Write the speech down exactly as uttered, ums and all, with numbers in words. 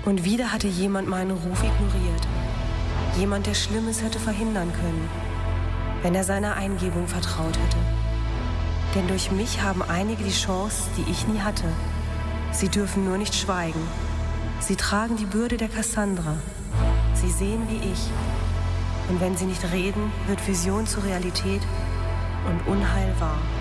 Und wieder hatte jemand meinen Ruf ignoriert. Jemand, der Schlimmes hätte verhindern können, wenn er seiner Eingebung vertraut hätte. Denn durch mich haben einige die Chance, die ich nie hatte. Sie dürfen nur nicht schweigen. Sie tragen die Bürde der Cassandra. Sie sehen wie ich. Und wenn sie nicht reden, wird Vision zur Realität und Unheil wahr.